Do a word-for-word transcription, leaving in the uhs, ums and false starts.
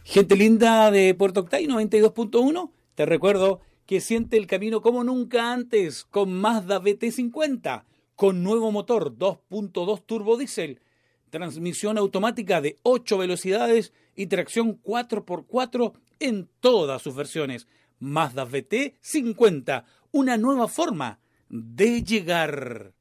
Gente linda de Puerto Octay noventa y dos punto uno, te recuerdo que siente el camino como nunca antes con Mazda B T cincuenta, con nuevo motor dos punto dos turbo diésel, transmisión automática de ocho velocidades y tracción cuatro por cuatro en todas sus versiones. Mazda B T cincuenta, una nueva forma de llegar.